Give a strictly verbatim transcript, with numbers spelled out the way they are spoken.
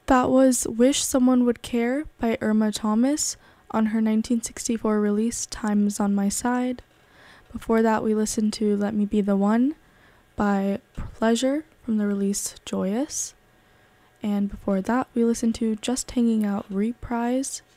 That was Wish Someone Would Care by Irma Thomas on her nineteen sixty-four release Time Is On My Side. Before that, we listened to Let Me Be the One by Pleasure from the release Joyous. And before that, we listened to Just Hanging Out Reprise